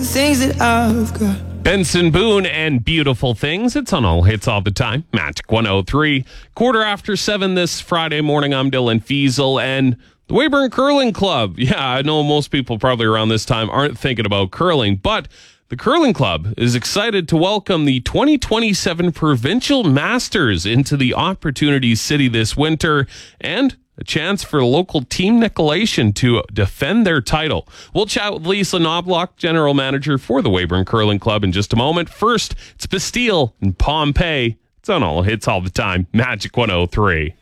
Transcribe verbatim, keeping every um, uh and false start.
things that I've got. Benson Boone and Beautiful Things. It's on All Hits All the Time. Magic one oh three. Quarter after seven this Friday morning. I'm Dylan Fiesel and the Weyburn Curling Club. Yeah, I know most people probably around this time aren't thinking about curling, but the Curling Club is excited to welcome the twenty twenty-seven Provincial Masters into the Opportunity City this winter, and a chance for local Team Nicolation to defend their title. We'll chat with Lisa Knobloch, General Manager for the Weyburn Curling Club, in just a moment. First, it's Bastille and Pompeii. It's on All Hits All the Time. Magic one oh three.